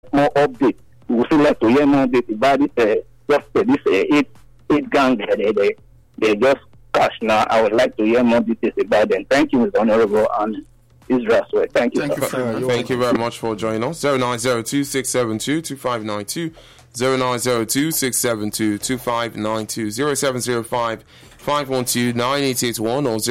more updates. We would still like to hear more updates about this eight gang they just cash now. I would like to hear more details about them. Thank you, Mr. Honorable, and Israel. Thank you. Thank you very much for joining us. 0902-672-2592, 0902-672-2592, 0705-512-9881 or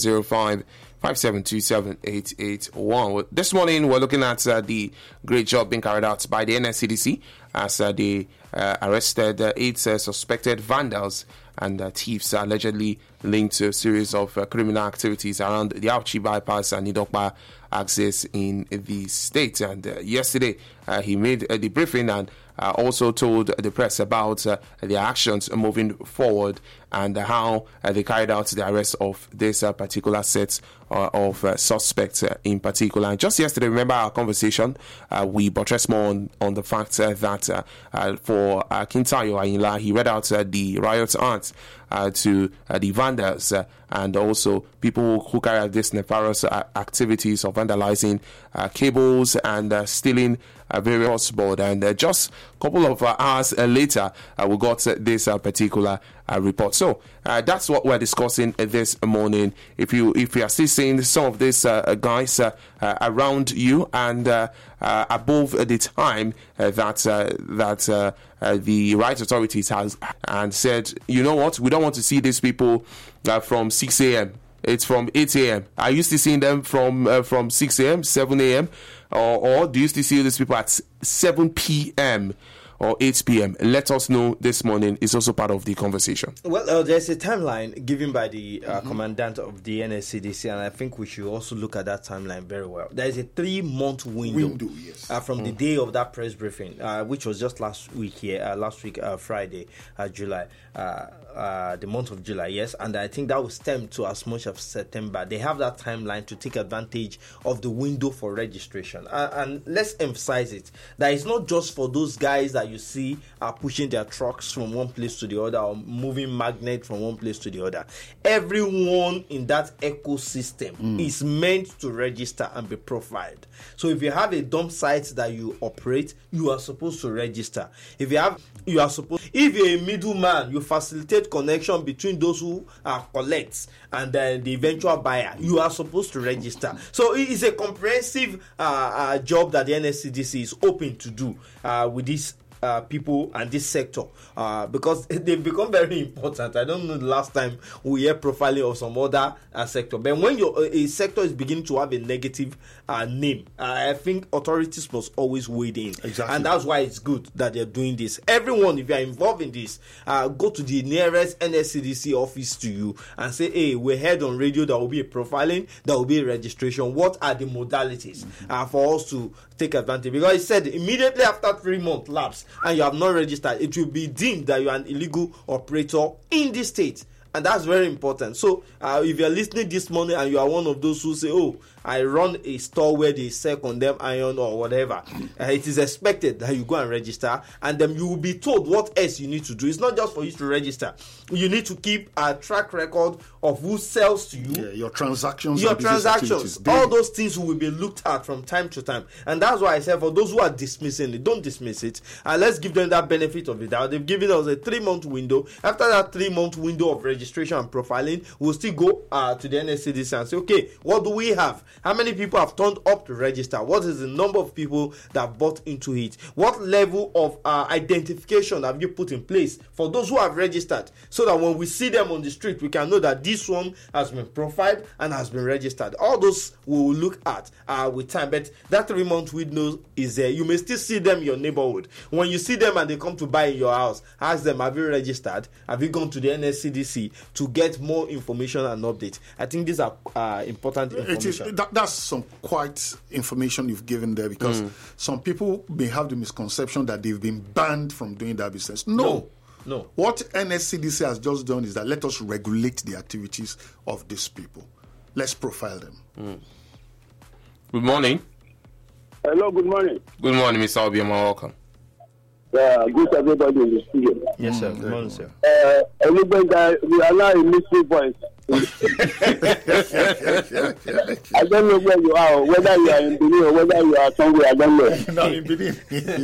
0705-5727-881. This morning, we're looking at the great job being carried out by the NSCDC as they arrested 8 suspected vandals and thieves allegedly linked to a series of criminal activities around the Auchi bypass and Idokpa axis in the state. And yesterday, he made the briefing and also told the press about their actions moving forward and how they carried out the arrest of this particular set of suspects in particular. And just yesterday, remember our conversation, we buttressed more on the fact that for Kintayo Ayinla, he read out the riot act to the vandals and also people who carry out these nefarious activities of vandalizing cables and stealing various board. And just a couple of hours later, we got this particular report. So that's what we're discussing this morning. If you are still seeing some of these guys around you and above the time that the right authorities has and said, you know what, we don't want to see these people from 6 a.m. It's from 8 a.m. Are you still seeing them from 6 a.m., 7 a.m., or do you still see these people at 7 p.m. or 8 p.m.? Let us know this morning. It's also part of the conversation. Well, there's a timeline given by the commandant of the NSCDC, and I think we should also look at that timeline very well. There is a 3-month window yes. From the day of that press briefing, which was just last week, Friday, July, the month of July, yes, and I think that will stem to as much of September. They have that timeline to take advantage of the window for registration, and let's emphasize it, that it's not just for those guys that you see are pushing their trucks from one place to the other or moving magnet from one place to the other. Everyone in that ecosystem is meant to register and be profiled. So if you have a dump site that you operate, you are supposed to register. If you're a middleman, you facilitate connection between those who collect and the eventual buyer, you are supposed to register. So it is a comprehensive job that the NSCDC is open to do with this people and this sector because they've become very important. I don't know the last time we hear profiling of some other sector, but when a sector is beginning to have a negative name, I think authorities must always wade in. Exactly. And that's why it's good that they're doing this. Everyone, if you are involved in this, go to the nearest NSCDC office to you and say, hey, we heard on radio there will be a profiling, there will be a registration. What are the modalities for us to take advantage? Because it said immediately after 3 months lapse and you have not registered, it will be deemed that you are an illegal operator in the state. And that's very important. So if you're listening this morning and you are one of those who say, oh, I run a store where they sell condemned iron or whatever, it is expected that you go and register, and then you will be told what else you need to do. It's not just for you to register. You need to keep a track record of who sells to you. Yeah, your transactions. All those things will be looked at from time to time. And that's why I said for those who are dismissing it, don't dismiss it. And let's give them that benefit of the doubt. They've given us a 3-month window. After that 3-month window of registration and profiling, we'll still go to the NSCDC and say, okay, what do we have? How many people have turned up to register? What is the number of people that bought into it? What level of identification have you put in place for those who have registered? So that when we see them on the street, we can know that this one has been profiled and has been registered. All those we will look at with time. But that 3-month window is there. You may still see them in your neighborhood. When you see them and they come to buy in your house, ask them, have you registered? Have you gone to the NSCDC to get more information and updates? I think these are important information. That's some quite information you've given there, because some people may have the misconception that they've been banned from doing that business. No. What NSCDC has just done is that let us regulate the activities of these people. Let's profile them. Good morning. Hello, good morning. Good morning, Mr. Obioma. Welcome. Good everybody in the studio. Yes, sir. Good morning, sir. We allow a mystery voice. I don't know where you are, whether you are in Benin or whether you are somewhere. I don't know. No, in Benin.